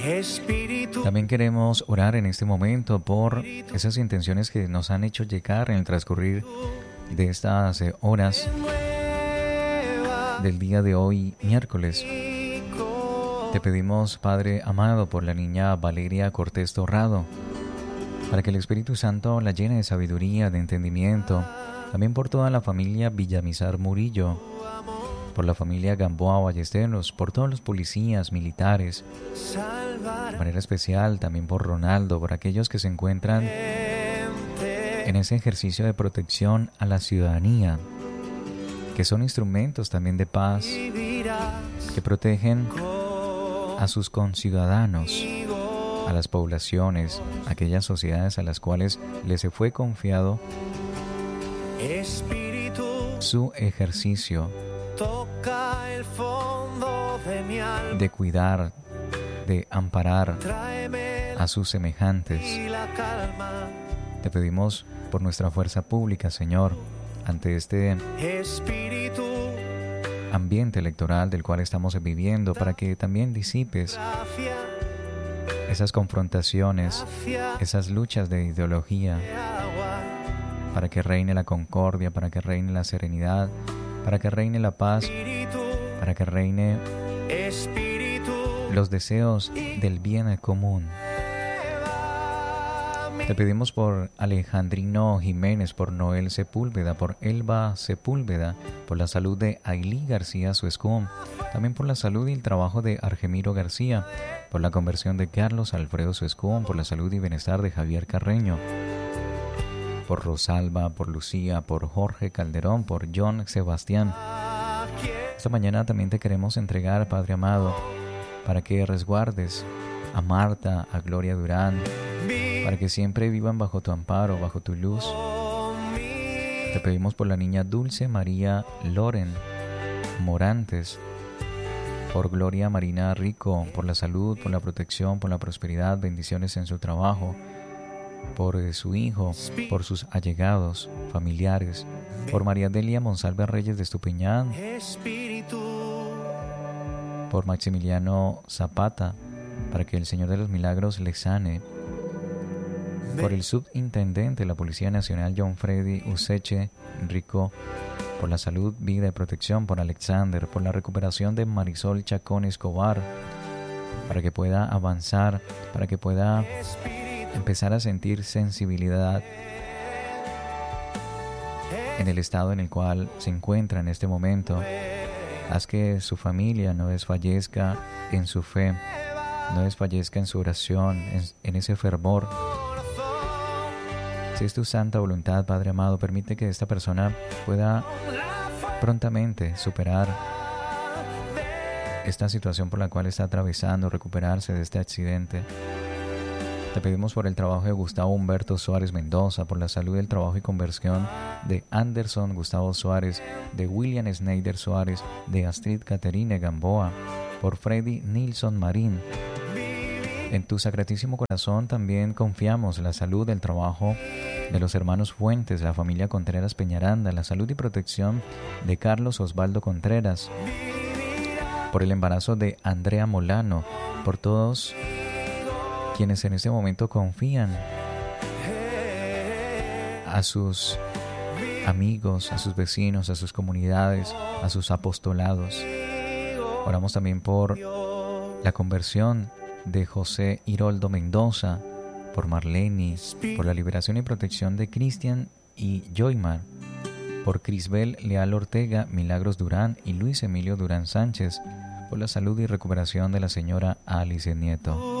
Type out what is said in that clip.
También queremos orar en este momento por esas intenciones que nos han hecho llegar en el transcurrir de estas horas del día de hoy, miércoles. Te pedimos, Padre amado, por la niña Valeria Cortés Torrado, para que el Espíritu Santo la llene de sabiduría, de entendimiento. También por toda la familia Villamizar Murillo, por la familia Gamboa Ballesteros, por todos los policías, militares, de manera especial también por Ronaldo, por aquellos que se encuentran en ese ejercicio de protección a la ciudadanía, que son instrumentos también de paz, que protegen a sus conciudadanos, a las poblaciones, a aquellas sociedades a las cuales les fue confiado su ejercicio de cuidar, de amparar a sus semejantes. Te pedimos por nuestra fuerza pública, Señor, ante este ambiente electoral del cual estamos viviendo, para que también disipes esas confrontaciones, esas luchas de ideología, para que reine la concordia, para que reine la serenidad, para que reine la paz, para que reine los deseos del bien común. Te pedimos por Alejandrino Jiménez, por Noel Sepúlveda, por Elba Sepúlveda, por la salud de Ailí García Suescún, también por la salud y el trabajo de Argemiro García, por la conversión de Carlos Alfredo Suescún, por la salud y bienestar de Javier Carreño, por Rosalba, por Lucía, por Jorge Calderón, por John Sebastián. Esta mañana también te queremos entregar, Padre amado, para que resguardes a Marta, a Gloria Durán, para que siempre vivan bajo tu amparo, bajo tu luz. Te pedimos por la niña Dulce María Loren Morantes, por Gloria Marina Rico, por la salud, por la protección, por la prosperidad, bendiciones en su trabajo, por su hijo, por sus allegados, familiares, por María Delia Monsalve Reyes de Estupiñán, por Maximiliano Zapata, para que el Señor de los Milagros le sane, por el subintendente de la Policía Nacional John Freddy Useche Rico, por la salud, vida y protección, por Alexander, por la recuperación de Marisol Chacón Escobar, para que pueda avanzar, para que pueda empezar a sentir sensibilidad en el estado en el cual se encuentra en este momento. Haz que su familia no desfallezca en su fe, no desfallezca en su oración, en ese fervor. Si es tu santa voluntad, Padre amado, permite que esta persona pueda prontamente superar esta situación por la cual está atravesando, recuperarse de este accidente. Te pedimos por el trabajo de Gustavo Humberto Suárez Mendoza, por la salud, el trabajo y conversión de Anderson Gustavo Suárez, de William Schneider Suárez, de Astrid Caterine Gamboa, por Freddy Nilsson Marín. En tu sacratísimo corazón también confiamos la salud, el trabajo de los hermanos Fuentes, la familia Contreras Peñaranda, la salud y protección de Carlos Osvaldo Contreras, por el embarazo de Andrea Molano, por todos quienes en este momento confían a sus amigos, a sus vecinos, a sus comunidades, a sus apostolados. Oramos también por la conversión de José Hiroldo Mendoza, por Marlene, por la liberación y protección de Cristian y Joymar, por Crisbel Leal Ortega, Milagros Durán y Luis Emilio Durán Sánchez, por la salud y recuperación de la señora Alice Nieto.